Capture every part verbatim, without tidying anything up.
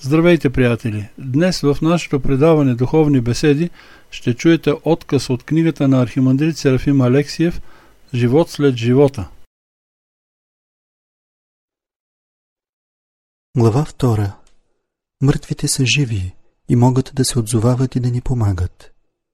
Здравейте, приятели! Днес в нашето предаване Духовни беседи ще чуете откъс от книгата на архимандрит Серафим Алексиев «Живот след живота». Глава втора. Мъртвите са живи и могат да се отзовават и да ни помагат.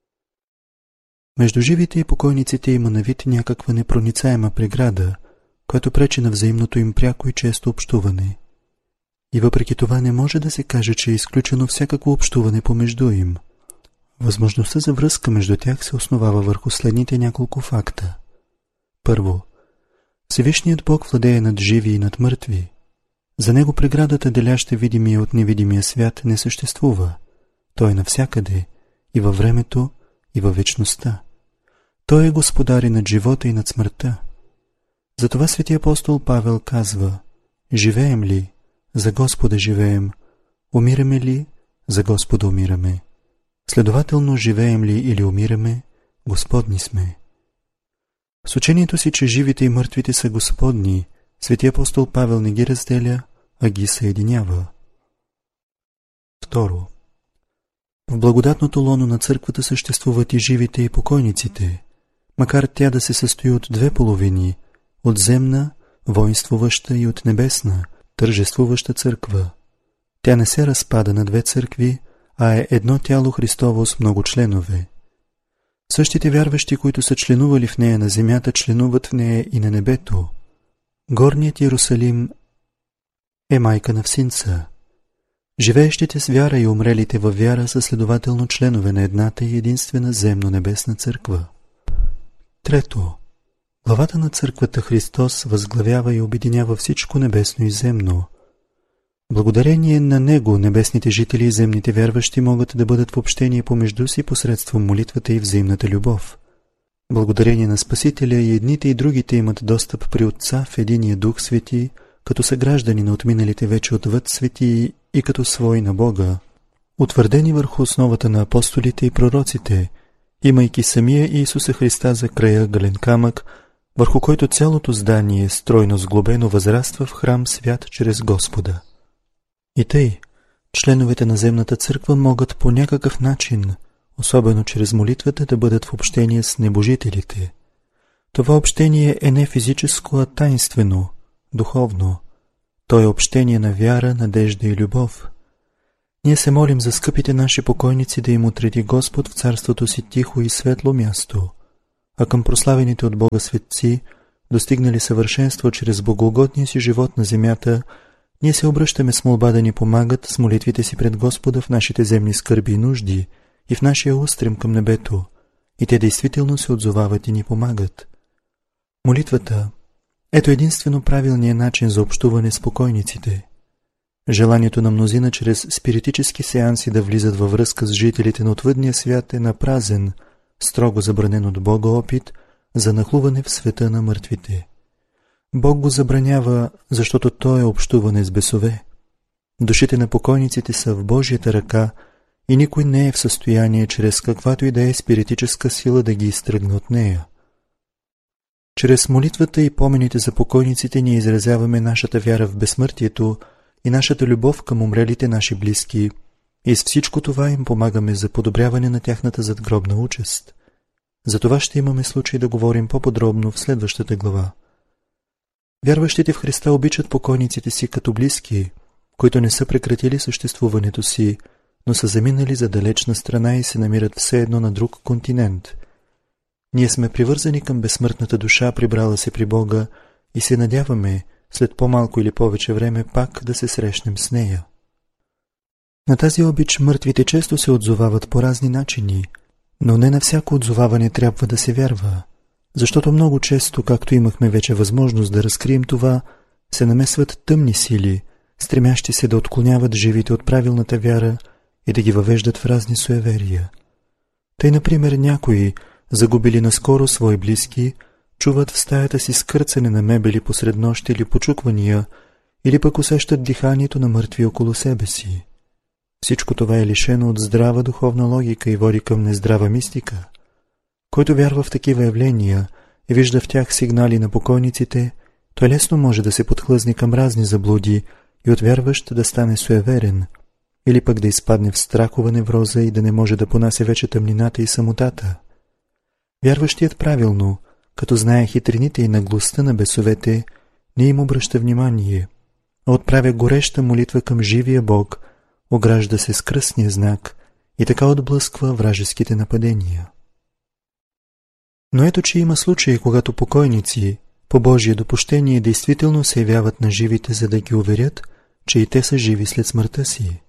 Между живите и покойниците има на вид някаква непроницаема преграда, която пречи на взаимното им пряко и често общуване. И въпреки това не може да се каже, че е изключено всякакво общуване помежду им. Възможността за връзка между тях се основава върху следните няколко факта. Първо, Всевишният Бог владее над живи и над мъртви. За него преградата, деляща видимия от невидимия свят, не съществува. Той е навсякъде, и във времето, и във вечността. Той е господар и над живота и над смъртта. Затова свети апостол Павел казва: живеем ли? За Господа живеем. Умираме ли? За Господа умираме. Следователно, живеем ли или умираме, Господни сме. С учението си, че живите и мъртвите са Господни, свети апостол Павел не ги разделя, а ги съединява. Второ. В благодатното лоно на църквата съществуват и живите и покойниците, макар тя да се състои от две половини, от земна, воинствуваща, и от небесна, тържествуваща църква. Тя не се разпада на две църкви, а е едно тяло Христово с много членове. Същите вярващи, които са членували в нея на земята, членуват в нея и на небето. Горният Иерусалим е майка на всинца. Живеещите с вяра и умрелите във вяра са следователно членове на едната и единствена земно-небесна църква. Трето. Главата на църквата Христос възглавява и обединява всичко небесно и земно. Благодарение на Него небесните жители и земните вярващи могат да бъдат в общение помежду си посредством молитвата и взаимната любов. Благодарение на Спасителя и едните и другите имат достъп при Отца в единия Дух Свети, като съграждани на отминалите вече отвъд светии и като свои на Бога, утвърдени върху основата на апостолите и пророците, имайки самия Иисуса Христа за краягален камък, върху който цялото здание, стройно сглобено, възраства в храм свят чрез Господа. И тъй, членовете на земната църква могат по някакъв начин, особено чрез молитвата, да бъдат в общение с небожителите. Това общение е не физическо, а таинствено, духовно. То е общение на вяра, надежда и любов. Ние се молим за скъпите наши покойници да им отреди Господ в царството си тихо и светло място, а към прославените от Бога светци, достигнали съвършенство чрез богоугодния си живот на земята, ние се обръщаме с молба да ни помагат с молитвите си пред Господа в нашите земни скърби и нужди и в нашия устрем към небето, и те действително се отзовават и ни помагат. Молитвата – ето единствено правилният начин за общуване с покойниците. Желанието на мнозина чрез спиритически сеанси да влизат във връзка с жителите на отвъдния свят е напразен, строго забранен от Бога опит за нахлуване в света на мъртвите. Бог го забранява, защото то е общуване с бесове. Душите на покойниците са в Божията ръка и никой не е в състояние чрез каквато и да е спиритическа сила да ги изтръгне от нея. Чрез молитвата и помените за покойниците ние изразяваме нашата вяра в безсмъртието и нашата любов към умрелите наши близки, и с всичко това им помагаме за подобряване на тяхната задгробна участ. За това ще имаме случай да говорим по-подробно в следващата глава. Вярващите в Христа обичат покойниците си като близки, които не са прекратили съществуването си, но са заминали за далечна страна и се намират все едно на друг континент. Ние сме привързани към безсмъртната душа, прибрала се при Бога, и се надяваме, след по-малко или повече време, пак да се срещнем с нея. На тази обич мъртвите често се отзовават по разни начини, но не на всяко отзоваване трябва да се вярва, защото много често, както имахме вече възможност да разкрием това, се намесват тъмни сили, стремящи се да отклоняват живите от правилната вяра и да ги въвеждат в разни суеверия. Тъй, например, някои, загубили наскоро свои близки, чуват в стаята си скърцане на мебели посред нощ или почуквания, или пък усещат диханието на мъртви около себе си. Всичко това е лишено от здрава духовна логика и води към нездрава мистика. Който вярва в такива явления и вижда в тях сигнали на покойниците, той лесно може да се подхлъзне към разни заблуди и от вярващ да стане суеверен, или пък да изпадне в страхова невроза и да не може да понася вече тъмнината и самотата. Вярващият правилно, като знае хитрините и наглостта на бесовете, не им обръща внимание, а отправя гореща молитва към живия Бог, огражда се с кръстния знак и така отблъсква вражеските нападения. Но ето, че има случаи, когато покойници, по Божие допущение, действително се явяват на живите, за да ги уверят, че и те са живи след смъртта си.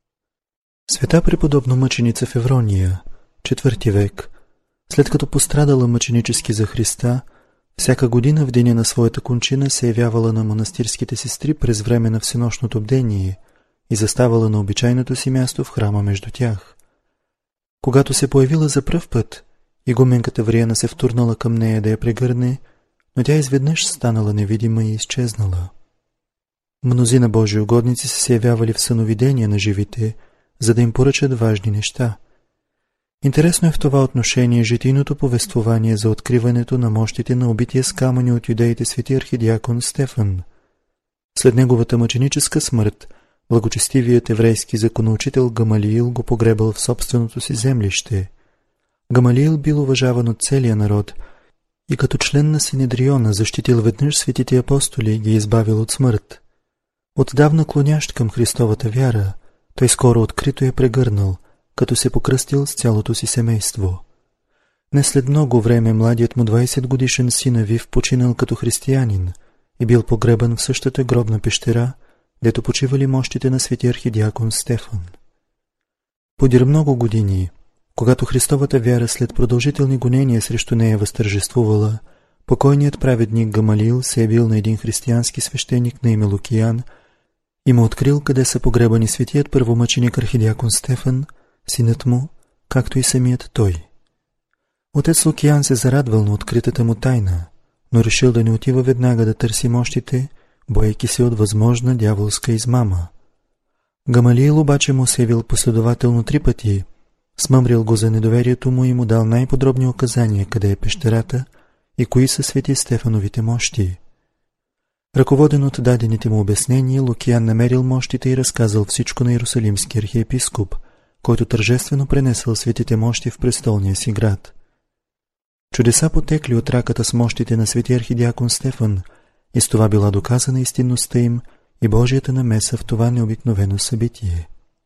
Света преподобна мъченица Феврония, четвърти век, след като пострадала мъченически за Христа, всяка година в деня на своята кончина се явявала на монастирските сестри през време на всенощното бдение и заставала на обичайното си място в храма между тях. Когато се появила за пръв път, игуменката Вриена се втурнала към нея да я прегърне, но тя изведнъж станала невидима и изчезнала. Мнозина Божии угодници се явявали в съновидения на живите, за да им поръчат важни неща. Интересно е в това отношение житийното повествование за откриването на мощите на убития с камъни от юдеите свети архидиакон Стефан. След неговата мъченическа смърт, благочестивият еврейски законоучител Гамалиил го погребал в собственото си землище. Гамалиил бил уважаван от целия народ и като член на Синедриона защитил веднъж светите апостоли и ги избавил от смърт. Отдавна клонящ към Христовата вяра, той скоро открито я прегърнал, като се покръстил с цялото си семейство. Не след много време младият му двайсет годишен син Авив починал като християнин и бил погребан в същата гробна пещера, дето почивали мощите на свети архидиакон Стефан. Подир много години, когато Христовата вяра след продължителни гонения срещу нея възтържествувала, покойният праведник Гамалиил се явил на един християнски свещеник на име Лукиян и му открил къде са погребани светият първомъченик архидиакон Стефан, синът му, както и самият той. Отец Лукиян се зарадвал на откритата му тайна, но решил да не отива веднага да търси мощите, боейки се от възможна дяволска измама. Гамалиил обаче му се явил последователно три пъти, смъмрил го за недоверието му и му дал най-подробни указания къде е пещерата и кои са свети Стефановите мощи. Ръководен от дадените му обяснения, Лукиян намерил мощите и разказал всичко на Иерусалимски архиепископ, който тържествено пренесъл светите мощи в престолния си град. Чудеса потекли от раката с мощите на свети архидиакон Стефан и с това била доказана истинността им и Божията намеса в това необикновено събитие.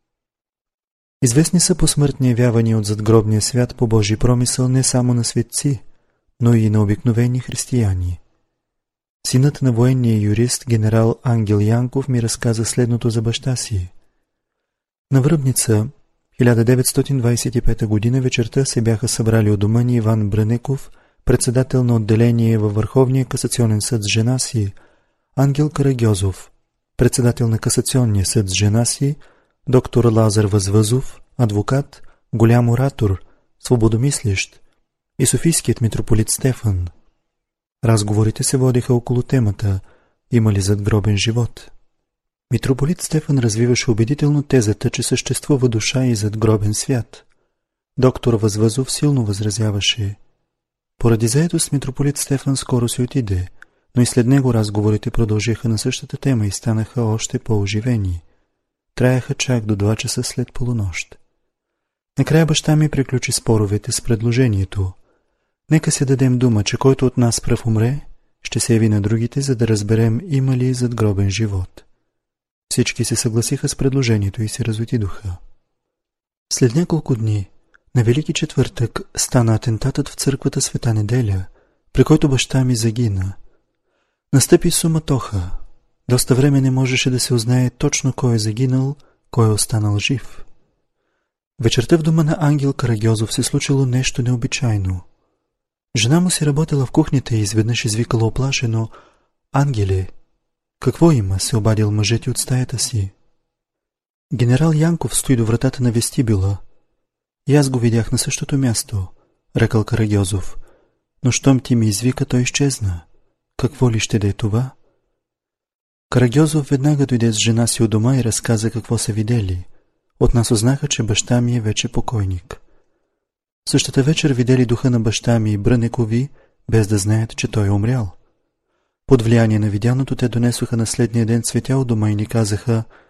Известни са посмъртни явявания от задгробния свят по Божий промисъл не само на светци, но и на обикновени християни. Синът на военния юрист генерал Ангел Янков ми разказа следното за баща си. На Връбница, хиляда деветстотин двайсет и пета година, вечерта се бяха събрали у дома ни Иван Брънеков, председател на отделение във Върховния касационен съд с жена си, Ангел Карагьозов, председател на касационния съд с жена си, доктор Лазар Възвъзов, адвокат, голям оратор, свободомислещ, и софийският митрополит Стефан. Разговорите се водеха около темата «Има ли задгробен живот?». Митрополит Стефан развиваше убедително тезата, че съществува душа и задгробен свят. Доктор Възвъзов силно възразяваше. Поради заетост митрополит Стефан скоро си отиде, но и след него разговорите продължиха на същата тема и станаха още по-оживени. Траяха чак до два часа след полунощ. Накрая баща ми приключи споровете с предложението. Нека се дадем дума, че който от нас пръв умре, ще се яви на другите, за да разберем има ли задгробен живот. Всички се съгласиха с предложението и се разотидоха. След няколко дни, на Велики четвъртък, стана атентатът в църквата Света Неделя, при който баща ми загина. Настъпи суматоха. Доста време не можеше да се узнае точно кой е загинал, кой е останал жив. Вечерта в дома на Ангел Карагьозов се случило нещо необичайно. Жена му си работила в кухнята и изведнъж извикала оплашено: «Ангеле, какво има?» се обадил мъжът и от стаята си. Генерал Янков стои до вратата на вестибюла. И аз го видях на същото място, рекал Карагьозов. Но щом ти ми извика, той изчезна. Какво ли ще да е това? Карагьозов веднага дойде с жена си у дома и разказа какво са видели. От нас узнаха, че баща ми е вече покойник. Същата вечер видели духа на баща ми и Брънекови, без да знаят, че той е умрял. Под влияние на видяното те донесоха на следния ден цветя у дома и ни казаха: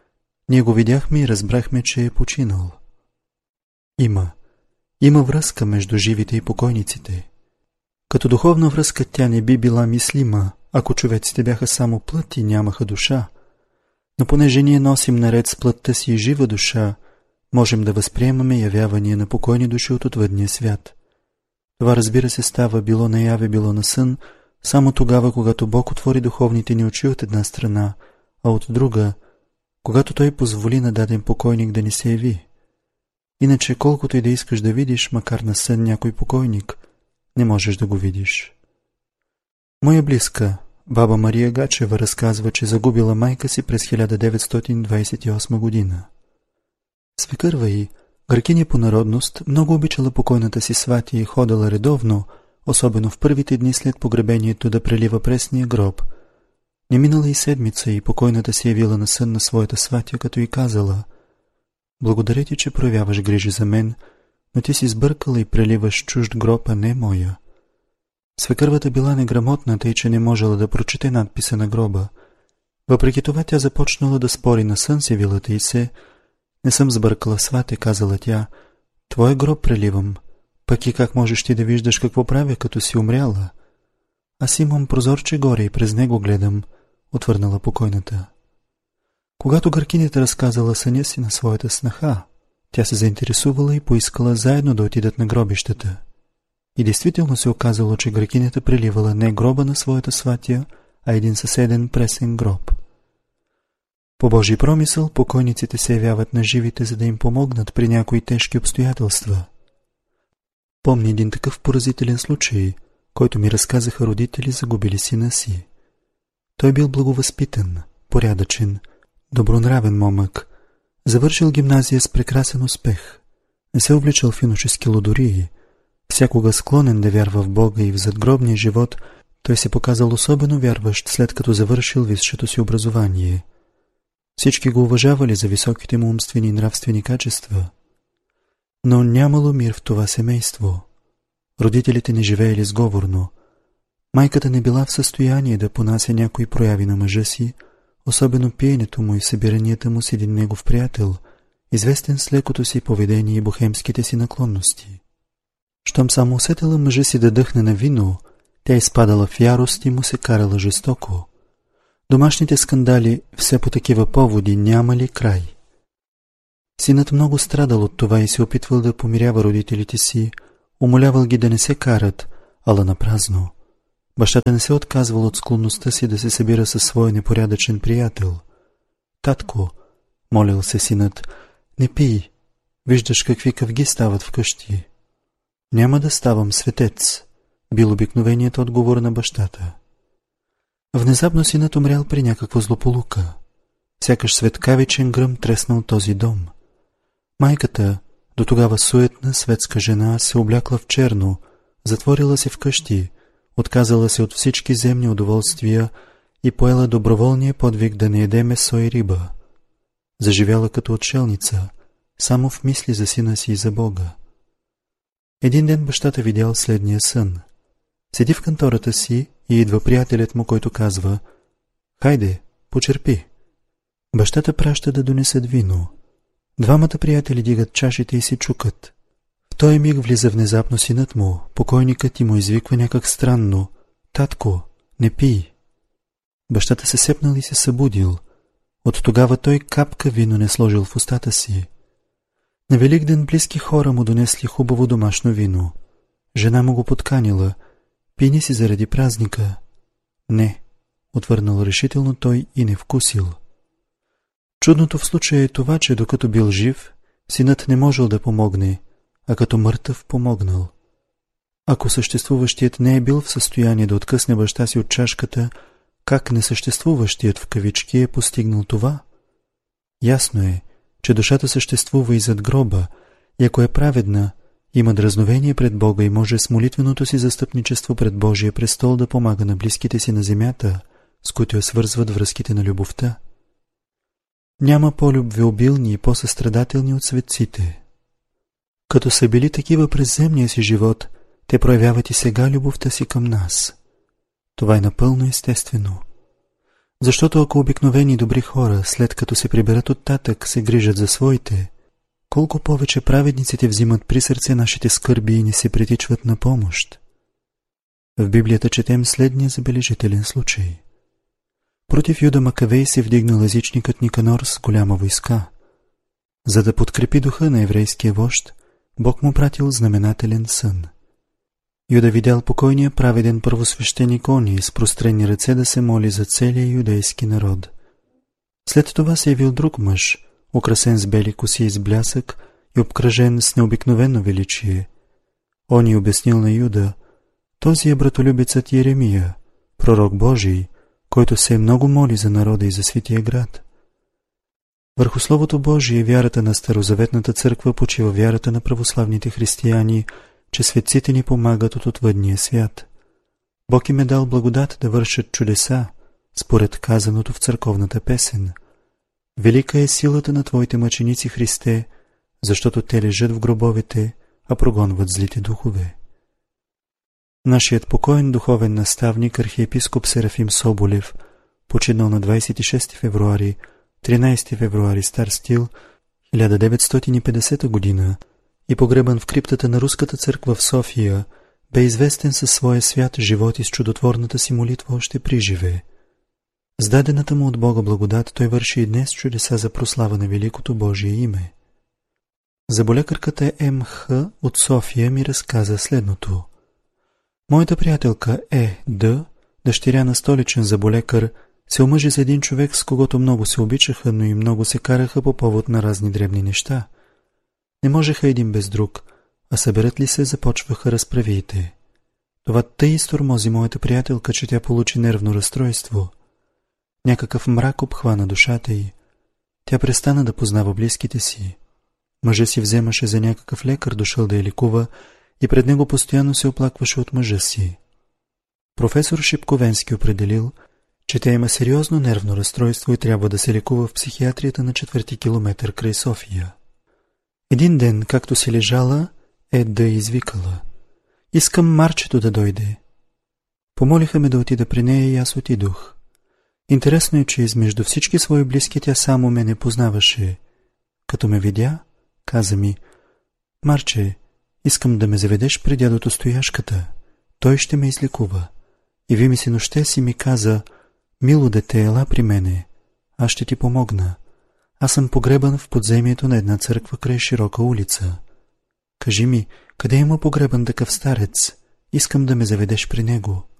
Ние го видяхме и разбрахме, че е починал. Има. Има връзка между живите и покойниците. Като духовна връзка тя не би била мислима, ако човеците бяха само плът и нямаха душа. Но понеже ние носим наред с плътта си и жива душа, можем да възприемаме явявания на покойни души от отвъдния свят. Това, разбира се, става било наяве, било на сън, само тогава, когато Бог отвори духовните ни очи от една страна, а от друга, когато Той позволи на даден покойник да ни се яви. Иначе, колкото и да искаш да видиш, макар на сън някой покойник, не можеш да го видиш. Моя близка, баба Мария Гачева, разказва, че загубила майка си през хиляда деветстотин двадесет и осма година. Свекърва й, гъркиня по народност, много обичала покойната си сватя и ходила редовно, особено в първите дни след погребението, да прелива пресния гроб. Не минала и седмица и покойната си явила на сън на своята сватя, като й казала: „Благодаря ти, че проявяваш грижи за мен, но ти си сбъркала и преливаш чужд гроб, а не моя.“ Свекървата била неграмотна, тъй че не можела да прочете надписа на гроба. Въпреки това тя започнала да спори на сън с явилата й се. „Не съм сбъркала, свате“, казала тя, „твой гроб преливам, пък и как можеш ти да виждаш какво правя, като си умряла?“ „Аз имам прозорче горе и през него гледам“, отвърнала покойната. Когато гъркинята разказала съня си на своята снаха, тя се заинтересувала и поискала заедно да отидат на гробищата. И действително се оказало, че гъркинята преливала не гроба на своята сватя, а един съседен пресен гроб. По Божий промисъл покойниците се явяват на живите, за да им помогнат при някои тежки обстоятелства. Помни един такъв поразителен случай, който ми разказаха родители, загубили сина си. Той бил благовъзпитан, порядъчен, добронравен момък, завършил гимназия с прекрасен успех, не се увличал в юношески лудории, всякога склонен да вярва в Бога и в задгробния живот. Той се показал особено вярващ, след като завършил висшето си образование. Всички го уважавали за високите му умствени и нравствени качества. Но нямало мир в това семейство. Родителите не живеели сговорно. Майката не била в състояние да понася някои прояви на мъжа си, особено пиенето му и събиранията му с един негов приятел, известен с лекото си поведение и бохемските си наклонности. Щом само усетила мъжа си да дъхне на вино, тя изпадала в ярост и му се карала жестоко. Домашните скандали, все по такива поводи, нямали край. Синът много страдал от това и се опитвал да помирява родителите си, умолявал ги да не се карат, ала напразно. Бащата не се отказвал от склонността си да се събира със своя непорядъчен приятел. „Татко“, молил се синът, „не пий, виждаш какви къвги стават вкъщи.“ „Няма да ставам светец“, бил обикновеният отговор на бащата. Внезапно синът умрял при някаква злополука. Сякаш светкавичен гръм треснал този дом. Майката, до тогава суетна светска жена, се облякла в черно, затворила се вкъщи, отказала се от всички земни удоволствия и поела доброволния подвиг да не яде месо и риба. Заживяла като отшелница, само в мисли за сина си и за Бога. Един ден бащата видял следния сън. Седи в кантората си и идва приятелят му, който казва: „Хайде, почерпи.“ Бащата праща да донесат вино. Двамата приятели дигат чашите и си чукат. В този миг влиза внезапно синът му, покойникът, и му извиква някак странно: „Татко, не пий.“ Бащата се сепнал и се събудил. От тогава той капка вино не сложил в устата си. На Великден близки хора му донесли хубаво домашно вино. Жена му го подканила: „Пини си заради празника.“ „Не“, отвърнал решително той и не вкусил. Чудното в случая е това, че докато бил жив, синът не можел да помогне, а като мъртъв помогнал. Ако съществуващият не е бил в състояние да откъсне баща си от чашката, как несъществуващият в кавички е постигнал това? Ясно е, че душата съществува и зад гроба, и ако е праведна, има дразновение пред Бога и може с молитвеното си застъпничество пред Божия престол да помага на близките си на земята, с които я свързват връзките на любовта. Няма по-любвеобилни и по-състрадателни от светците. Като са били такива през земния си живот, те проявяват и сега любовта си към нас. Това е напълно естествено. Защото ако обикновени добри хора, след като се приберат оттатък, се грижат за своите, колко повече праведниците взимат при сърце нашите скърби и ни се притичват на помощ. В Библията четем следния забележителен случай. Против Юда Макавей се вдигнал езичникът Никанор с голяма войска. За да подкрепи духа на еврейския вожд, Бог му пратил знаменателен сън. Юда видял покойния праведен първосвещеник Они с прострени ръце да се моли за целия юдейски народ. След това се явил друг мъж, украсен с бели коси и с блясък и обкръжен с необикновено величие. Они обяснил на Юда: този е братолюбецът Еремия, пророк Божий, който се много моли за народа и за светия град. Върху Словото Божие, вярата на Старозаветната църква, почива вярата на православните християни, че светците ни помагат от отвъдния свят. Бог им е дал благодат да вършат чудеса, според казаното в църковната песен. Велика е силата на Твоите мъченици, Христе, защото те лежат в гробовете, а прогонват злите духове. Нашият покоен духовен наставник, архиепископ Серафим Соболев, починал на двадесет и шести февруари, тринадесети февруари стар стил, хиляда деветстотин и петдесета година, и погребан в криптата на Руската църква в София, бе известен със своя свят живот и с чудотворната си молитва още приживе. С дадената му от Бога благодат той върши и днес чудеса за прослава на великото Божие име. Заболекарката М Х от София ми разказа следното. Моята приятелка Е Д, дъщеря на столичен заболекар, се омъжи за един човек, с когото много се обичаха, но и много се караха по повод на разни дребни неща. Не можеха един без друг, а съберат ли се, започваха разправиите. Това тъй изтормози моята приятелка, че тя получи нервно разстройство. Някакъв мрак обхвана душата й. Тя престана да познава близките си. Мъжът си вземаше за някакъв лекар, дошъл да я лекува, и пред него постоянно се оплакваше от мъжа си. Професор Шипковенски определил, че тя има сериозно нервно разстройство и трябва да се лекува в психиатрията на четвърти километър край София. Един ден, както си лежала, Едда извикала: искам Марчето да дойде. Помолиха ме да отида при нея и аз отидох. Интересно е, че измежду всички свои близки тя само ме не познаваше. Като ме видя, каза ми: Марче, искам да ме заведеш при дядото Стояшката. Той ще ме излекува. И ви ми си нощте си ми каза: мило дете, ела при мене. Аз ще ти помогна. Аз съм погребан в подземието на една църква край широка улица. Кажи ми, къде има погребан такъв старец? Искам да ме заведеш при него.